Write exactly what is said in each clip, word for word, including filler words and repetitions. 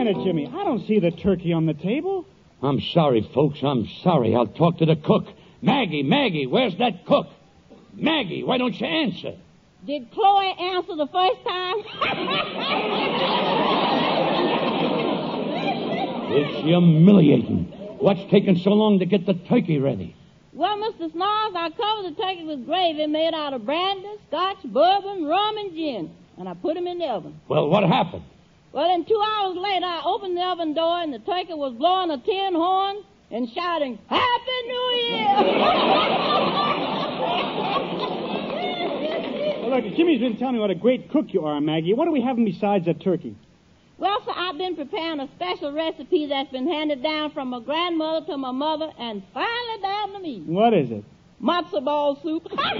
minute, Jimmy. I don't see the turkey on the table. I'm sorry, folks. I'm sorry. I'll talk to the cook. Maggie, Maggie, where's that cook? Maggie, why don't you answer? Did Chloe answer the first time? It's humiliating. What's taking so long to get the turkey ready? Well, Mister Snarls, I covered the turkey with gravy made out of brandy, scotch, bourbon, rum, and gin. And I put them in the oven. Well, what happened? Well, then two hours later, I opened the oven door, and the turkey was blowing a tin horn and shouting, Happy New Year! Well, look, Jimmy's been telling me what a great cook you are, Maggie. What are we having besides that turkey? Well, sir, I've been preparing a special recipe that's been handed down from my grandmother to my mother and finally down to me. What is it? Matzo ball soup. Well, now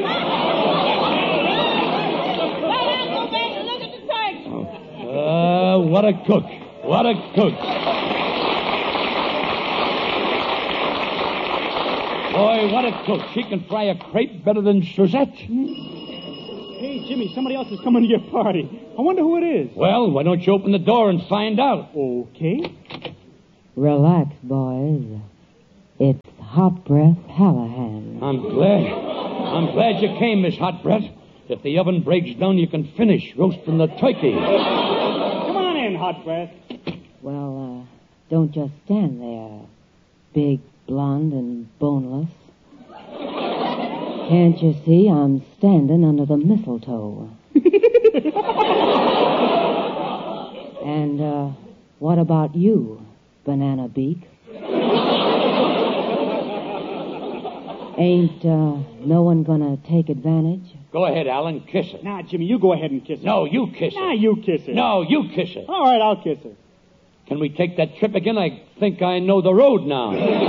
go back and look at the turkey. Uh, what a cook. What a cook. Boy, what a cook. She can fry a crepe better than Suzette. Hey, Jimmy, somebody else is coming to your party. I wonder who it is. Well, why don't you open the door and find out? Okay. Relax, boys. It's Hot Breath Hallahan. I'm glad. I'm glad you came, Miss Hot Breath. If the oven breaks down, you can finish roasting the turkey. Come on in, Hot Breath. Well, uh, don't just stand there, big, blonde, and boneless. Can't you see I'm standing under the mistletoe? And, uh, what about you, Banana Beak? Ain't, uh, no one gonna take advantage? Go ahead, Alan, kiss her. Nah, Jimmy, you go ahead and kiss her. No, you kiss her. Nah, you kiss her. No, you kiss her. All right, I'll kiss her. Can we take that trip again? I think I know the road now.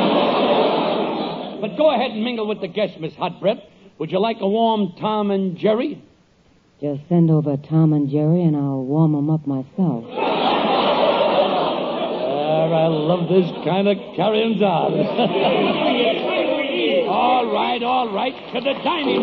But go ahead and mingle with the guests, Miss Hot Breath. Would you like a warm Tom and Jerry? Just send over Tom and Jerry and I'll warm them up myself. Ah, I love this kind of carrying on. All right, all right, to the dining